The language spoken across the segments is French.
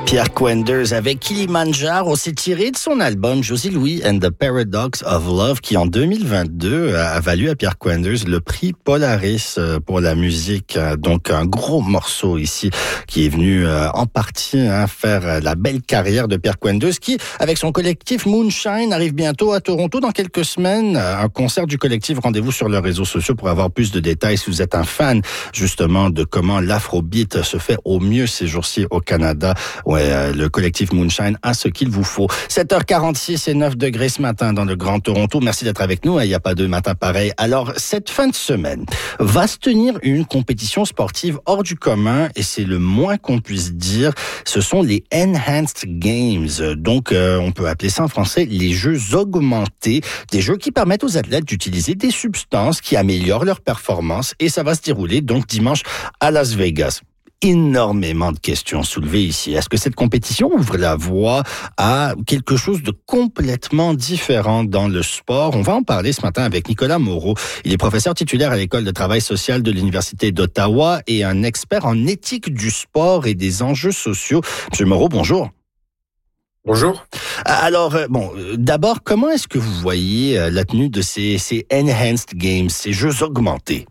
Pierre Quenders avec Kilimanjaro, c'est tiré de son album Josie Louis and the Paradox of Love qui en 2022 a valu à Pierre Quenders le prix Polaris pour la musique. Donc un gros morceau ici qui est venu en partie faire la belle carrière de Pierre Quenders qui, avec son collectif Moonshine, arrive bientôt à Toronto dans quelques semaines. Un concert du collectif, rendez-vous sur leurs réseaux sociaux pour avoir plus de détails si vous êtes un fan justement de comment l'afrobeat se fait au mieux ces jours-ci au Canada. Ouais, le collectif Moonshine a ce qu'il vous faut. 7h46 et 9 degrés ce matin dans le Grand Toronto. Merci d'être avec nous. Il n'y a pas de matin pareil. Alors, cette fin de semaine va se tenir une compétition sportive hors du commun et c'est le moins qu'on puisse dire. Ce sont les Enhanced Games. Donc, on peut appeler ça en français les jeux augmentés. Des jeux qui permettent aux athlètes d'utiliser des substances qui améliorent leur performance et ça va se dérouler donc dimanche à Las Vegas. Énormément de questions soulevées ici. Est-ce que cette compétition ouvre la voie à quelque chose de complètement différent dans le sport? On va en parler ce matin avec Nicolas Moreau. Il est professeur titulaire à l'École de travail social de l'Université d'Ottawa et un expert en éthique du sport et des enjeux sociaux. Monsieur Moreau, bonjour. Bonjour. Alors, d'abord, comment est-ce que vous voyez la tenue de ces Enhanced Games, ces jeux augmentés?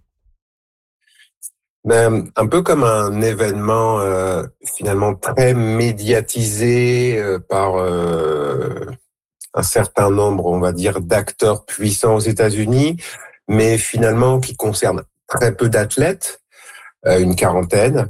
Un peu comme un événement finalement très médiatisé par un certain nombre, on va dire, d'acteurs puissants aux États-Unis, mais finalement qui concerne très peu d'athlètes, une quarantaine,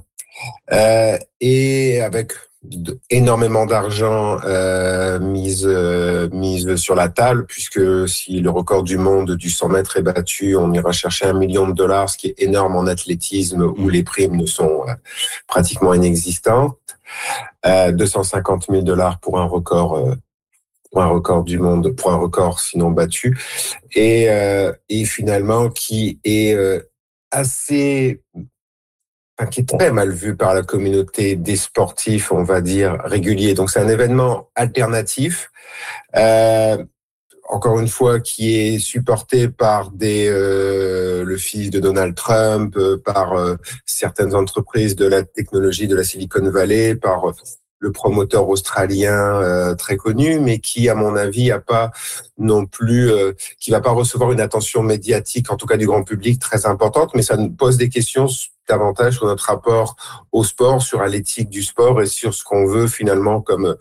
et avec énormément d'argent mise sur la table, puisque si le record du monde du 100 mètres est battu, on ira chercher $1 million, ce qui est énorme en athlétisme où les primes ne sont pratiquement inexistantes. $250,000 pour un record du monde, pour un record sinon battu, et finalement qui est qui est très mal vu par la communauté des sportifs, on va dire, réguliers. Donc, c'est un événement alternatif, encore une fois, qui est supporté par le fils de Donald Trump, par certaines entreprises de la technologie de la Silicon Valley, par le promoteur australien très connu, mais qui, à mon avis, a pas non plus, qui va pas recevoir une attention médiatique, en tout cas du grand public, très importante. Mais ça nous pose des questions davantage sur notre rapport au sport, sur l'éthique du sport et sur ce qu'on veut finalement comme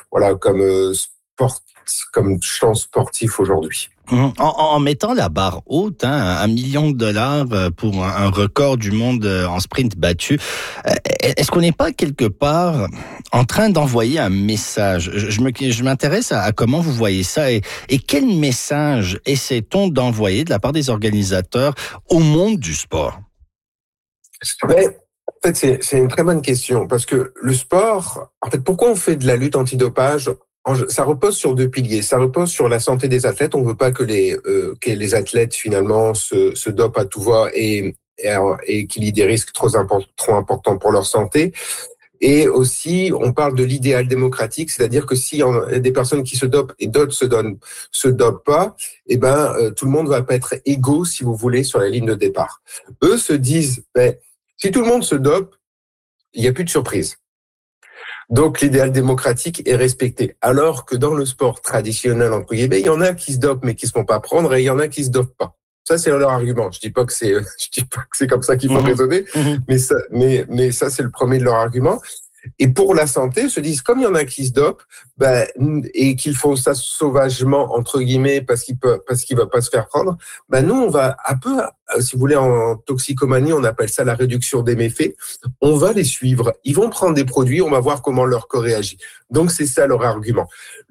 champ sportif aujourd'hui. En mettant la barre haute, $1 million pour un record du monde en sprint battu, est-ce qu'on n'est pas quelque part en train d'envoyer un message? Je m'intéresse à comment vous voyez ça et quel message essaie-t-on d'envoyer de la part des organisateurs au monde du sport? En fait, c'est une très bonne question parce que le sport, en fait, pourquoi on fait de la lutte antidopage? Ça repose sur deux piliers. Ça repose sur la santé des athlètes. On veut pas que les athlètes finalement se dopent à tout va et qu'il y ait des risques trop importants pour leur santé. Et aussi, on parle de l'idéal démocratique, c'est-à-dire que s'il y a des personnes qui se dopent et d'autres se dopent pas, tout le monde va pas être égaux, si vous voulez, sur la ligne de départ. Eux se disent, si tout le monde se dope, il n'y a plus de surprise. Donc, l'idéal démocratique est respecté. Alors que dans le sport traditionnel, entre guillemets, il y en a qui se dopent mais qui se font pas prendre et il y en a qui se dopent pas. Ça, c'est leur argument. Je dis pas que c'est comme ça qu'il faut raisonner, mais ça, c'est le premier de leur argument. Et pour la santé, ils se disent, comme il y en a qui se dopent, et qu'ils font ça sauvagement, entre guillemets, parce qu'ils va pas se faire prendre, nous, on va un peu, si vous voulez, en toxicomanie, on appelle ça la réduction des méfaits. On va les suivre. Ils vont prendre des produits, on va voir comment leur corps réagit. Donc, c'est ça leur argument.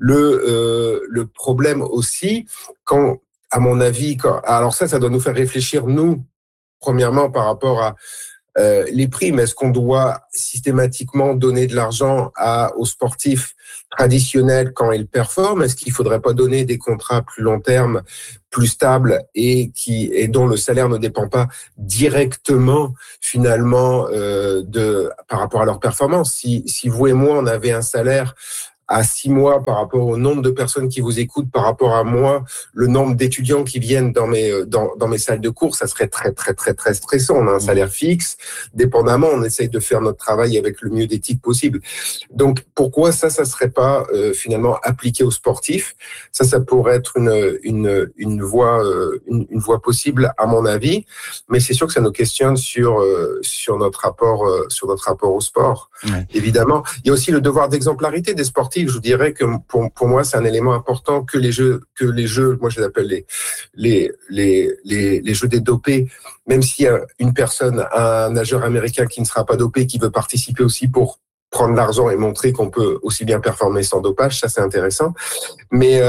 Le problème aussi, à mon avis, alors ça doit nous faire réfléchir, nous, premièrement, par rapport à les primes. Est-ce qu'on doit systématiquement donner de l'argent aux sportifs traditionnels quand ils performent? Est-ce qu'il faudrait pas donner des contrats plus long terme, plus stables et dont le salaire ne dépend pas directement finalement par rapport à leur performance? Si vous et moi on avait un salaire à 6 mois par rapport au nombre de personnes qui vous écoutent, par rapport à moi, le nombre d'étudiants qui viennent dans mes salles de cours, ça serait très, très, très, très stressant. On a un salaire fixe. Dépendamment, on essaye de faire notre travail avec le mieux d'éthique possible. Donc, pourquoi ça serait pas finalement appliqué aux sportifs? Ça pourrait être une voie possible, à mon avis. Mais c'est sûr que ça nous questionne sur notre rapport au sport. Ouais. Évidemment, il y a aussi le devoir d'exemplarité des sportifs. Je vous dirais que pour moi, c'est un élément important que les jeux, moi je les appelle les jeux des dopés. Même s'il y a une personne, un nageur américain qui ne sera pas dopé, qui veut participer aussi pour prendre l'argent et montrer qu'on peut aussi bien performer sans dopage, ça c'est intéressant. Mais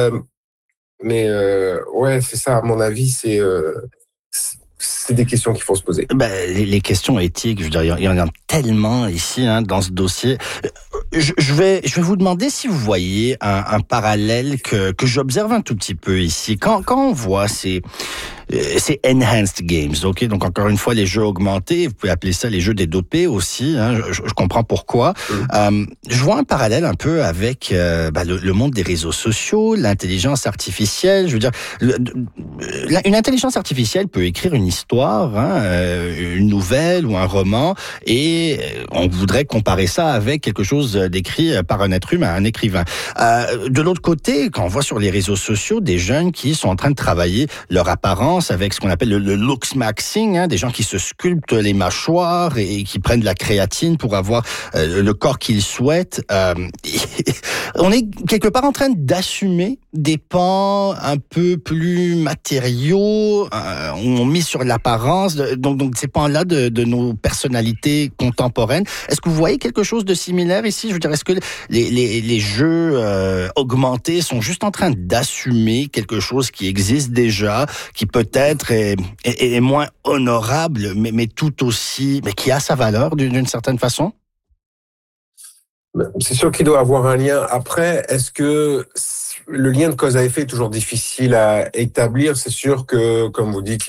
ouais, c'est ça. À mon avis, c'est des questions qu'il faut se poser. Les questions éthiques, je veux dire, il y en a tellement ici dans ce dossier. Je vais vous demander si vous voyez un parallèle que j'observe un tout petit peu ici. Quand on voit ces enhanced games, ok. Donc encore une fois, les jeux augmentés, vous pouvez appeler ça les jeux des dopés aussi. Je comprends pourquoi. Je vois un parallèle un peu avec le monde des réseaux sociaux, l'intelligence artificielle. Je veux dire, une intelligence artificielle peut écrire une histoire, une nouvelle ou un roman, et on voudrait comparer ça avec quelque chose d'écrit par un être humain, un écrivain. De l'autre côté, quand on voit sur les réseaux sociaux des jeunes qui sont en train de travailler leur apparence avec ce qu'on appelle le looks maxing, des gens qui se sculptent les mâchoires et qui prennent de la créatine pour avoir le corps qu'ils souhaitent. On est quelque part en train d'assumer des pans un peu plus matériaux, on mise sur l'apparence, donc ces pans-là de nos personnalités contemporaines. Est-ce que vous voyez quelque chose de similaire ici? Je veux dire, est-ce que les jeux augmentés sont juste en train d'assumer quelque chose qui existe déjà, qui peut-être est moins honorable, mais tout aussi, mais qui a sa valeur d'une certaine façon? C'est sûr qu'il doit avoir un lien. Après, est-ce que le lien de cause à effet est toujours difficile à établir? C'est sûr que, comme vous dites,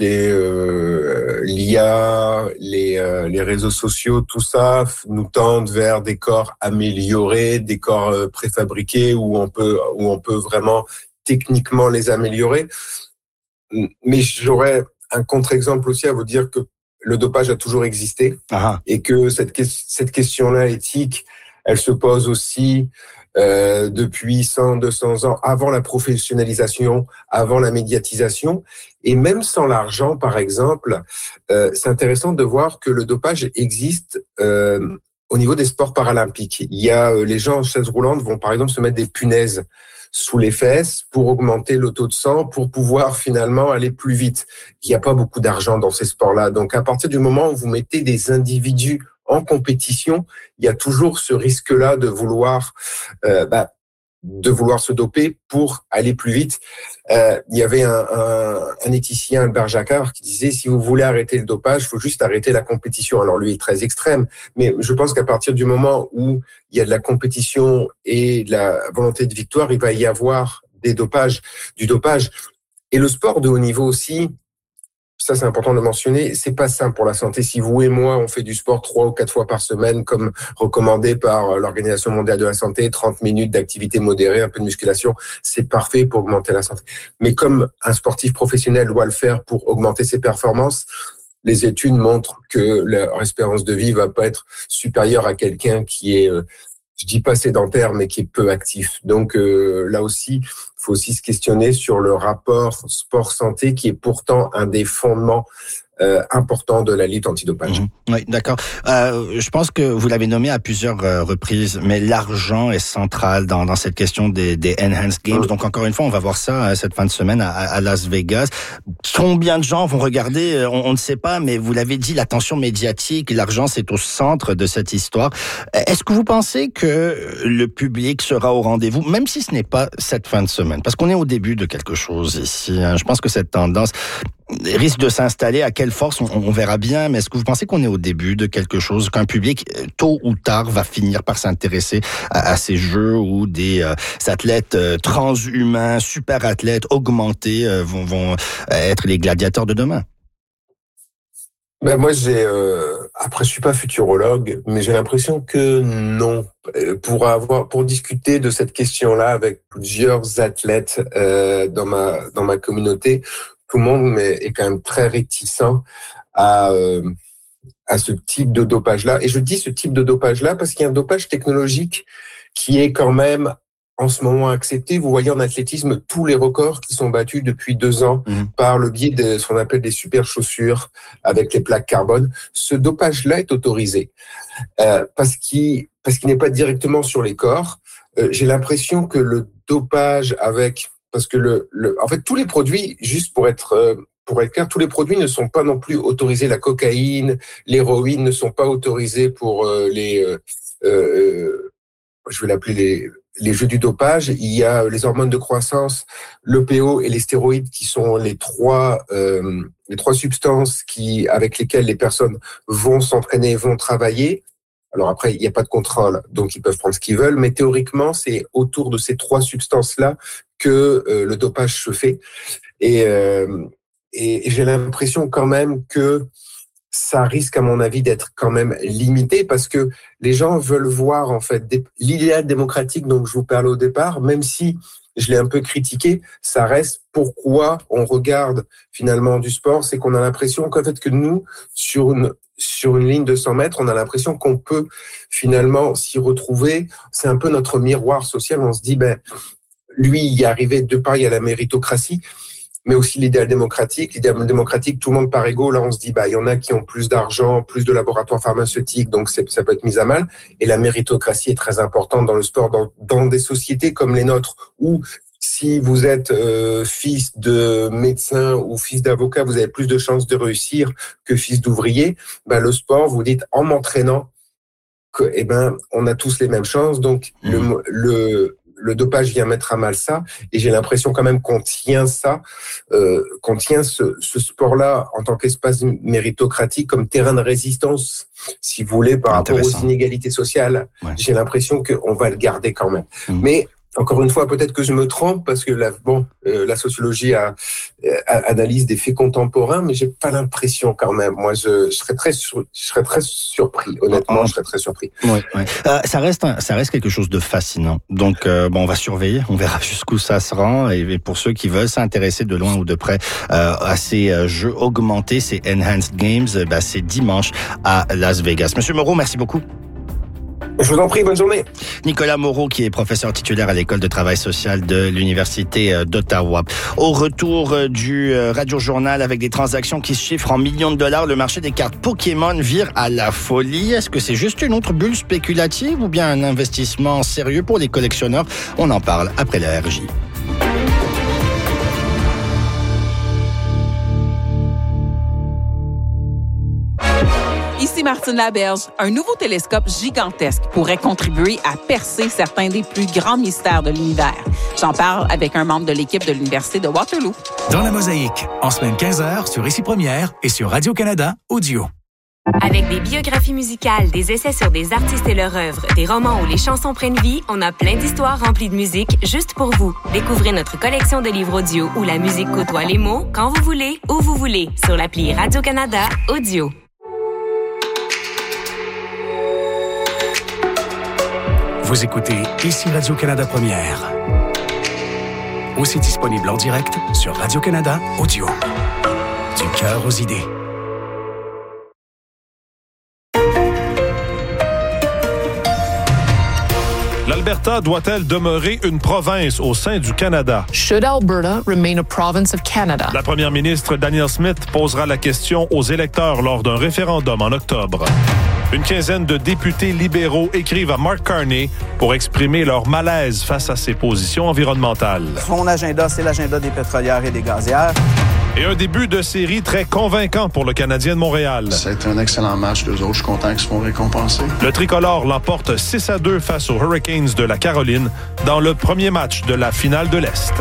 l'IA, les réseaux sociaux, tout ça nous tendent vers des corps améliorés, des corps préfabriqués où on peut vraiment techniquement les améliorer. Mais j'aurais un contre-exemple aussi à vous dire que le dopage a toujours existé. Et que cette question-là éthique, elle se pose aussi depuis 100, 200 ans, avant la professionnalisation, avant la médiatisation. Et même sans l'argent, par exemple, c'est intéressant de voir que le dopage existe au niveau des sports paralympiques. Il y a les gens en chaise roulante vont par exemple se mettre des punaises sous les fesses pour augmenter le taux de sang, pour pouvoir finalement aller plus vite. Il n'y a pas beaucoup d'argent dans ces sports-là. Donc à partir du moment où vous mettez des individus en compétition, il y a toujours ce risque-là de vouloir se doper pour aller plus vite. Il y avait un éthicien, Albert Jacquard, qui disait si vous voulez arrêter le dopage, il faut juste arrêter la compétition. Alors lui est très extrême, mais je pense qu'à partir du moment où il y a de la compétition et de la volonté de victoire, il va y avoir du dopage. Et le sport de haut niveau aussi, ça c'est important de mentionner, c'est pas simple pour la santé. Si vous et moi, on fait du sport 3 ou 4 fois par semaine, comme recommandé par l'Organisation mondiale de la santé, 30 minutes d'activité modérée, un peu de musculation, c'est parfait pour augmenter la santé. Mais comme un sportif professionnel doit le faire pour augmenter ses performances, les études montrent que leur espérance de vie va pas être supérieure à quelqu'un qui est, je dis pas sédentaire, mais qui est peu actif. Donc là aussi, il faut aussi se questionner sur le rapport sport-santé qui est pourtant un des fondements important de la lutte antidopage. Oui, d'accord. Je pense que vous l'avez nommé à plusieurs reprises, mais l'argent est central dans cette question des Enhanced Games. Donc encore une fois, on va voir ça cette fin de semaine à Las Vegas. Combien de gens vont regarder? On ne sait pas, mais vous l'avez dit, l'attention médiatique, l'argent, c'est au centre de cette histoire. Est-ce que vous pensez que le public sera au rendez-vous, même si ce n'est pas cette fin de semaine? Parce qu'on est au début de quelque chose ici. Je pense que cette tendance risque de s'installer. À quelle force, on verra bien, mais est-ce que vous pensez qu'on est au début de quelque chose, qu'un public, tôt ou tard, va finir par s'intéresser à ces jeux où des athlètes transhumains, super athlètes, augmentés, vont être les gladiateurs de demain? Moi, j'ai après, je suis pas futurologue, mais j'ai l'impression que non. Pour discuter de cette question-là avec plusieurs athlètes dans ma communauté, tout le monde est quand même très réticent à ce type de dopage-là. Et je dis ce type de dopage-là parce qu'il y a un dopage technologique qui est quand même en ce moment accepté. Vous voyez en athlétisme tous les records qui sont battus depuis 2 ans par le biais de ce qu'on appelle des super chaussures avec les plaques carbone. Ce dopage-là est autorisé parce qu'il n'est pas directement sur les corps. J'ai l'impression que le dopage parce que en fait tous les produits, juste pour être clair, tous les produits ne sont pas non plus autorisés. La cocaïne, l'héroïne ne sont pas autorisés pour je vais l'appeler les jeux du dopage. Il y a les hormones de croissance, l'EPO et les stéroïdes qui sont les trois substances avec lesquelles les personnes vont s'entraîner, vont travailler. Alors après, il n'y a pas de contrôle, donc ils peuvent prendre ce qu'ils veulent, mais théoriquement, c'est autour de ces 3 substances-là que le dopage se fait. Et j'ai l'impression quand même que ça risque, à mon avis, d'être quand même limité parce que les gens veulent voir, en fait, l'idéal démocratique dont je vous parlais au départ, même si je l'ai un peu critiqué, ça reste pourquoi on regarde finalement du sport, c'est qu'on a l'impression qu'en fait que nous, sur une ligne de 100 mètres, on a l'impression qu'on peut finalement s'y retrouver. C'est un peu notre miroir social. On se dit, lui, il y est arrivé de par, il y a la méritocratie, mais aussi l'idéal démocratique. L'idéal démocratique, tout le monde par égaux. Là, on se dit, il y en a qui ont plus d'argent, plus de laboratoires pharmaceutiques, donc ça peut être mis à mal. Et la méritocratie est très importante dans le sport, dans des sociétés comme les nôtres, où si vous êtes fils de médecin ou fils d'avocat, vous avez plus de chances de réussir que fils d'ouvrier. Le sport, vous dites, en m'entraînant, que, on a tous les mêmes chances. Donc, le dopage vient mettre à mal ça, et j'ai l'impression quand même qu'on tient ce sport-là en tant qu'espace méritocratique comme terrain de résistance, si vous voulez, par rapport aux inégalités sociales. Ouais. J'ai l'impression qu'on va le garder quand même. Mais encore une fois, peut-être que je me trompe parce que la sociologie analyse des faits contemporains, mais j'ai pas l'impression quand même. Moi, je serais très surpris. Honnêtement, je serais très surpris. Ouais. Ça reste quelque chose de fascinant. Donc, on va surveiller. On verra jusqu'où ça se rend. Et pour ceux qui veulent s'intéresser de loin ou de près à ces jeux augmentés, ces Enhanced Games, c'est dimanche à Las Vegas. Monsieur Moreau, merci beaucoup. Je vous en prie, bonne journée. Nicolas Moreau, qui est professeur titulaire à l'École de travail social de l'Université d'Ottawa. Au retour du Radio Journal avec des transactions qui se chiffrent en millions de dollars, le marché des cartes Pokémon vire à la folie. Est-ce que c'est juste une autre bulle spéculative ou bien un investissement sérieux pour les collectionneurs? On en parle après la RJ. Ici Martine Laberge. Un nouveau télescope gigantesque pourrait contribuer à percer certains des plus grands mystères de l'univers. J'en parle avec un membre de l'équipe de l'Université de Waterloo. Dans la Mosaïque, en semaine 15h sur Ici Première et sur Radio-Canada Audio. Avec des biographies musicales, des essais sur des artistes et leur œuvre, des romans où les chansons prennent vie, on a plein d'histoires remplies de musique juste pour vous. Découvrez notre collection de livres audio où la musique côtoie les mots quand vous voulez, où vous voulez, sur l'appli Radio-Canada Audio. Vous écoutez Ici Radio-Canada Première. Aussi disponible en direct sur Radio-Canada Audio. Du cœur aux idées. L'Alberta doit-elle demeurer une province au sein du Canada? Should Alberta remain a province of Canada? La première ministre Danielle Smith posera la question aux électeurs lors d'un référendum en octobre. Une quinzaine de députés libéraux écrivent à Mark Carney pour exprimer leur malaise face à ses positions environnementales. Son agenda, c'est l'agenda des pétrolières et des gazières. Et un début de série très convaincant pour le Canadien de Montréal. C'est un excellent match, d'eux autres. Je suis content qu'ils se font récompenser. Le tricolore l'emporte 6-2 face aux Hurricanes de la Caroline dans le premier match de la finale de l'Est.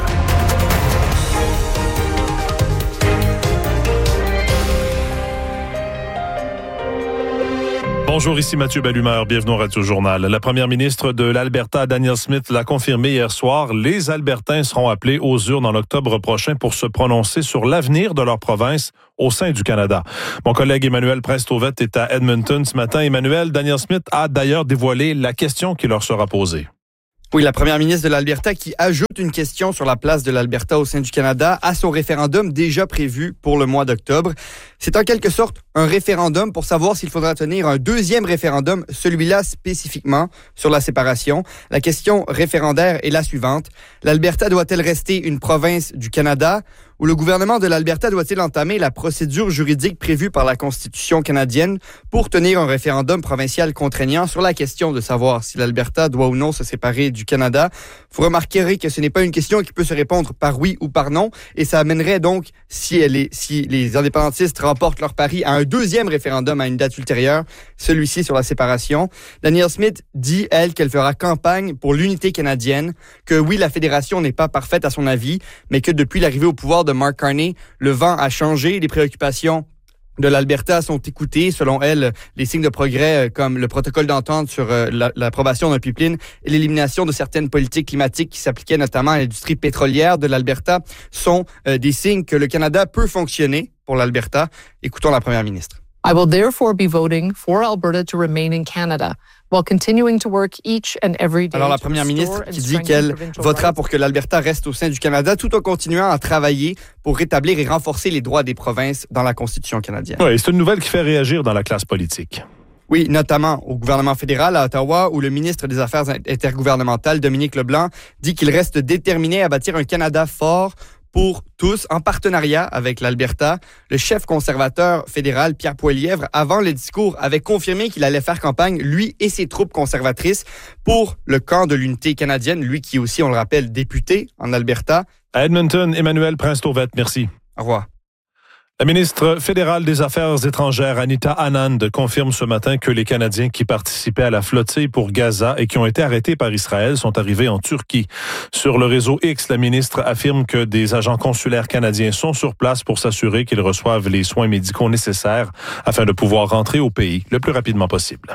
Bonjour, ici Mathieu Bellumeur. Bienvenue au Radio Journal. La première ministre de l'Alberta, Danielle Smith, l'a confirmé hier soir. Les Albertains seront appelés aux urnes en octobre prochain pour se prononcer sur l'avenir de leur province au sein du Canada. Mon collègue Emmanuel Prince-Tauvette est à Edmonton ce matin. Emmanuel, Danielle Smith a d'ailleurs dévoilé la question qui leur sera posée. Oui, la première ministre de l'Alberta qui ajoute une question sur la place de l'Alberta au sein du Canada à son référendum déjà prévu pour le mois d'octobre. C'est en quelque sorte un référendum pour savoir s'il faudra tenir un deuxième référendum, celui-là spécifiquement sur la séparation. La question référendaire est la suivante. L'Alberta doit-elle rester une province du Canada ou le gouvernement de l'Alberta doit-il entamer la procédure juridique prévue par la Constitution canadienne pour tenir un référendum provincial contraignant sur la question de savoir si l'Alberta doit ou non se séparer du Canada? Vous remarquerez que ce n'est pas une question qui peut se répondre par oui ou par non, et ça amènerait donc, si les indépendantistes remportent leur pari à un deuxième référendum à une date ultérieure, celui-ci sur la séparation. Danielle Smith dit, elle, qu'elle fera campagne pour l'unité canadienne, que oui, la fédération n'est pas parfaite à son avis, mais que depuis l'arrivée au pouvoir de Mark Carney, le vent a changé, les préoccupations de l'Alberta sont écoutées. Selon elle, les signes de progrès comme le protocole d'entente sur l'approbation d'un pipeline et l'élimination de certaines politiques climatiques qui s'appliquaient notamment à l'industrie pétrolière de l'Alberta sont des signes que le Canada peut fonctionner pour l'Alberta. Écoutons la première ministre. I will therefore be voting for Alberta to remain in Canada, while continuing to work each and every day. Alors la première ministre qui dit qu'elle votera pour que l'Alberta reste au sein du Canada tout en continuant à travailler pour rétablir et renforcer les droits des provinces dans la Constitution canadienne. Oui, c'est une nouvelle qui fait réagir dans la classe politique. Oui, notamment au gouvernement fédéral à Ottawa, où le ministre des Affaires intergouvernementales, Dominique Leblanc, dit qu'il reste déterminé à bâtir un Canada fort pour tous, en partenariat avec l'Alberta. Le chef conservateur fédéral, Pierre Poilievre, avant le discours, avait confirmé qu'il allait faire campagne, lui et ses troupes conservatrices, pour le camp de l'unité canadienne, lui qui est aussi, on le rappelle, député en Alberta. À Edmonton, Emmanuel Prince-Tauvette, merci. Au revoir. La ministre fédérale des Affaires étrangères, Anita Anand, confirme ce matin que les Canadiens qui participaient à la flottille pour Gaza et qui ont été arrêtés par Israël sont arrivés en Turquie. Sur le réseau X, la ministre affirme que des agents consulaires canadiens sont sur place pour s'assurer qu'ils reçoivent les soins médicaux nécessaires afin de pouvoir rentrer au pays le plus rapidement possible.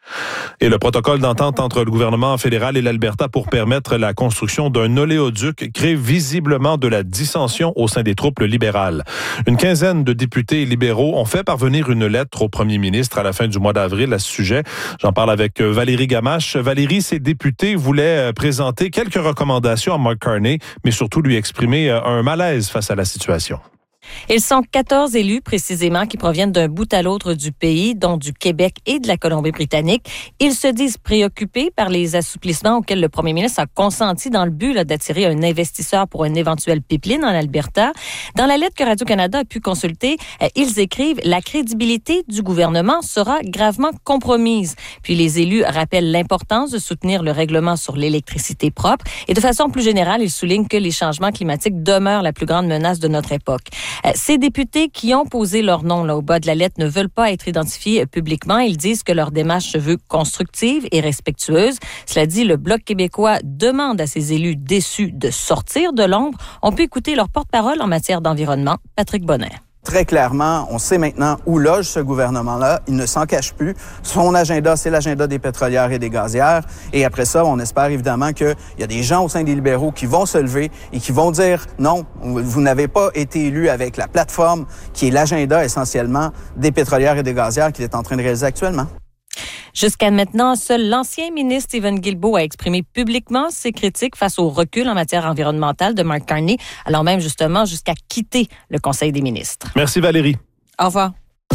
Et le protocole d'entente entre le gouvernement fédéral et l'Alberta pour permettre la construction d'un oléoduc crée visiblement de la dissension au sein des troupes libérales. Une quinzaine de députés libéraux ont fait parvenir une lettre au premier ministre à la fin du mois d'avril à ce sujet. J'en parle avec Valérie Gamache. Valérie, ces députés voulaient présenter quelques recommandations à Mark Carney, mais surtout lui exprimer un malaise face à la situation. Ils sont 14 élus précisément qui proviennent d'un bout à l'autre du pays, dont du Québec et de la Colombie-Britannique. Ils se disent préoccupés par les assouplissements auxquels le premier ministre a consenti dans le but d'attirer un investisseur pour un éventuel pipeline en Alberta. Dans la lettre que Radio-Canada a pu consulter, ils écrivent « La crédibilité du gouvernement sera gravement compromise ». Puis les élus rappellent l'importance de soutenir le règlement sur l'électricité propre et de façon plus générale, ils soulignent que les changements climatiques demeurent la plus grande menace de notre époque. Ces députés qui ont posé leur nom là, au bas de la lettre ne veulent pas être identifiés publiquement. Ils disent que leur démarche se veut constructive et respectueuse. Cela dit, le Bloc québécois demande à ses élus déçus de sortir de l'ombre. On peut écouter leur porte-parole en matière d'environnement, Patrick Bonnet. Très clairement, on sait maintenant où loge ce gouvernement-là. Il ne s'en cache plus. Son agenda, c'est l'agenda des pétrolières et des gazières. Et après ça, on espère évidemment qu'il y a des gens au sein des libéraux qui vont se lever et qui vont dire non, vous n'avez pas été élu avec la plateforme qui est l'agenda essentiellement des pétrolières et des gazières qu'il est en train de réaliser actuellement. Jusqu'à maintenant, seul l'ancien ministre Stephen Guilbeault a exprimé publiquement ses critiques face au recul en matière environnementale de Mark Carney, allant même justement jusqu'à quitter le Conseil des ministres. Merci Valérie. Au revoir.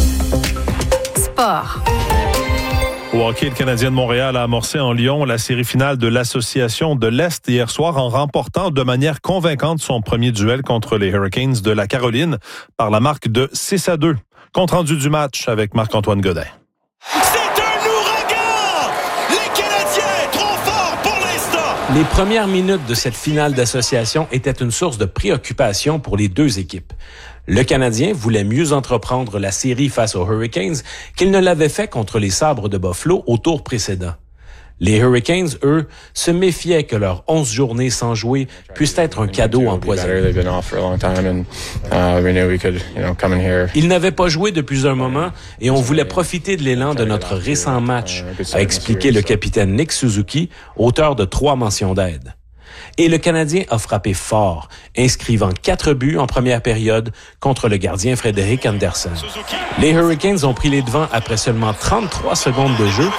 Sport. Au hockey, le Canadien de Montréal a amorcé en Lyon la série finale de l'Association de l'Est hier soir en remportant de manière convaincante son premier duel contre les Hurricanes de la Caroline par la marque de 6-2. Compte rendu du match avec Marc-Antoine Godin. Les premières minutes de cette finale d'association étaient une source de préoccupation pour les deux équipes. Le Canadien voulait mieux entreprendre la série face aux Hurricanes qu'il ne l'avait fait contre les Sabres de Buffalo au tour précédent. Les Hurricanes, eux, se méfiaient que leurs 11 journées sans jouer puissent être un cadeau empoisonné. Ils n'avaient pas joué depuis un moment et on voulait profiter de l'élan de notre récent match, a expliqué le capitaine Nick Suzuki, auteur de 3 mentions d'aide. Et le Canadien a frappé fort, inscrivant 4 buts en première période contre le gardien Frédéric Andersen. Les Hurricanes ont pris les devants après seulement 33 secondes de jeu.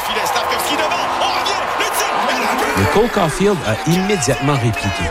Mais Cole Caulfield a immédiatement répliqué.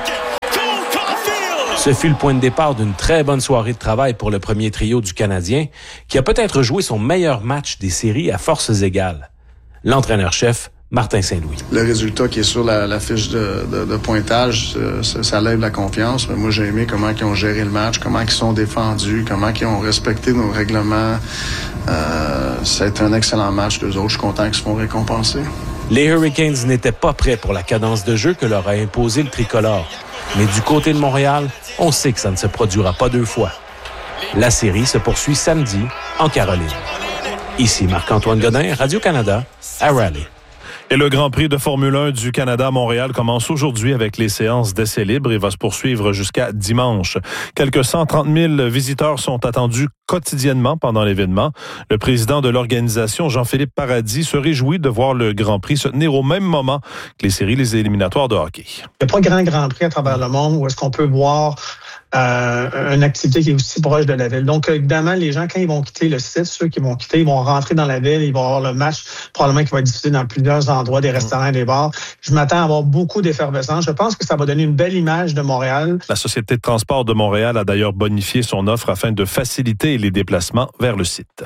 Ce fut le point de départ d'une très bonne soirée de travail pour le premier trio du Canadien, qui a peut-être joué son meilleur match des séries à forces égales. L'entraîneur-chef, Martin Saint-Louis. Le résultat qui est sur la fiche de pointage, ça lève la confiance. Mais moi, j'ai aimé comment ils ont géré le match, comment ils sont défendus, comment ils ont respecté nos règlements. Ça a été un excellent match d'eux autres. Je suis content qu'ils se font récompenser. Les Hurricanes n'étaient pas prêts pour la cadence de jeu que leur a imposé le tricolore. Mais du côté de Montréal, on sait que ça ne se produira pas 2 fois. La série se poursuit samedi en Caroline. Ici Marc-Antoine Godin, Radio-Canada, à Raleigh. Et le Grand Prix de Formule 1 du Canada à Montréal commence aujourd'hui avec les séances d'essais libres et va se poursuivre jusqu'à dimanche. Quelques 130 000 visiteurs sont attendus quotidiennement pendant l'événement. Le président de l'organisation, Jean-Philippe Paradis, se réjouit de voir le Grand Prix se tenir au même moment que les séries éliminatoires de hockey. Il n'y a pas Grand Prix à travers le monde où est-ce qu'on peut voir une activité qui est aussi proche de la ville. Donc, évidemment, les gens, quand ils vont quitter le site, ceux qui vont quitter, ils vont rentrer dans la ville, ils vont avoir le match, probablement qui va être diffusé dans plusieurs endroits, des restaurants, des bars. Je m'attends à avoir beaucoup d'effervescence. Je pense que ça va donner une belle image de Montréal. La Société de transport de Montréal a d'ailleurs bonifié son offre afin de faciliter les déplacements vers le site.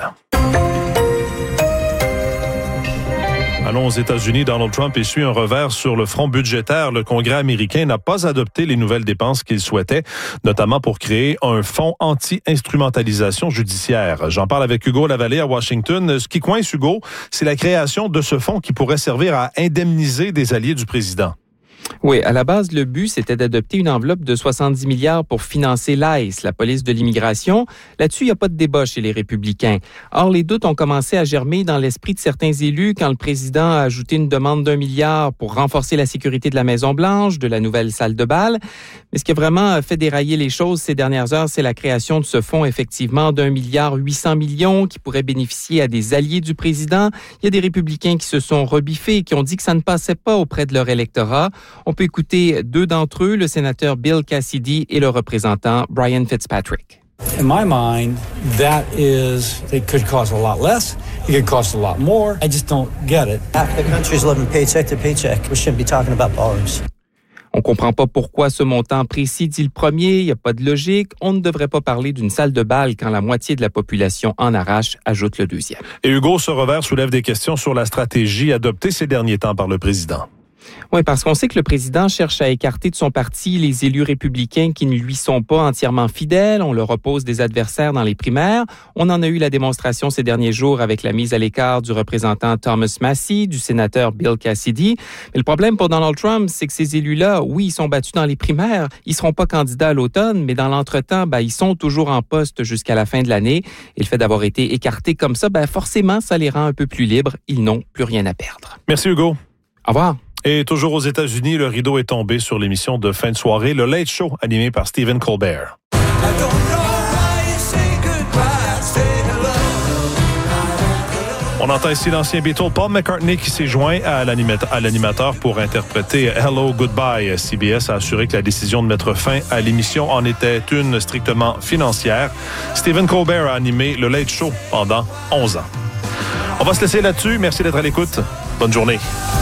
Allons aux États-Unis. Donald Trump essuie un revers sur le front budgétaire. Le Congrès américain n'a pas adopté les nouvelles dépenses qu'il souhaitait, notamment pour créer un fonds anti-instrumentalisation judiciaire. J'en parle avec Hugo Lavallée à Washington. Ce qui coince, Hugo, c'est la création de ce fonds qui pourrait servir à indemniser des alliés du président. Oui, à la base, le but, c'était d'adopter une enveloppe de 70 milliards pour financer l'ICE, la police de l'immigration. Là-dessus, il n'y a pas de débat chez les républicains. Or, les doutes ont commencé à germer dans l'esprit de certains élus quand le président a ajouté une demande d'1 milliard pour renforcer la sécurité de la Maison-Blanche, de la nouvelle salle de bal. Mais ce qui a vraiment fait dérailler les choses ces dernières heures, c'est la création de ce fonds, effectivement, d'1,8 milliard qui pourrait bénéficier à des alliés du président. Il y a des républicains qui se sont rebiffés et qui ont dit que ça ne passait pas auprès de leur électorat. On peut écouter 2 d'entre eux, le sénateur Bill Cassidy et le représentant Brian Fitzpatrick. In my mind, that is, it could cost a lot less, it could cost a lot more. I just don't get it. Half the country's living paycheck to paycheck. We shouldn't be talking about borrowings. On comprend pas pourquoi ce montant précis, dit le premier. Il n'y a pas de logique. On ne devrait pas parler d'une salle de bal quand la moitié de la population en arrache, ajoute le deuxième. Et Hugo, ce revers soulève des questions sur la stratégie adoptée ces derniers temps par le président. Oui, parce qu'on sait que le président cherche à écarter de son parti les élus républicains qui ne lui sont pas entièrement fidèles. On leur oppose des adversaires dans les primaires. On en a eu la démonstration ces derniers jours avec la mise à l'écart du représentant Thomas Massie, du sénateur Bill Cassidy. Mais le problème pour Donald Trump, c'est que ces élus-là, oui, ils sont battus dans les primaires. Ils seront pas candidats à l'automne, mais dans l'entretemps, ils sont toujours en poste jusqu'à la fin de l'année. Et le fait d'avoir été écartés comme ça, forcément, ça les rend un peu plus libres. Ils n'ont plus rien à perdre. Merci, Hugo. Au revoir. Et toujours aux États-Unis, le rideau est tombé sur l'émission de fin de soirée, le Late Show, animé par Stephen Colbert. On entend ici l'ancien Beatle Paul McCartney qui s'est joint à l'animateur pour interpréter Hello Goodbye. CBS a assuré que la décision de mettre fin à l'émission en était une strictement financière. Stephen Colbert a animé le Late Show pendant 11 ans. On va se laisser là-dessus. Merci d'être à l'écoute. Bonne journée.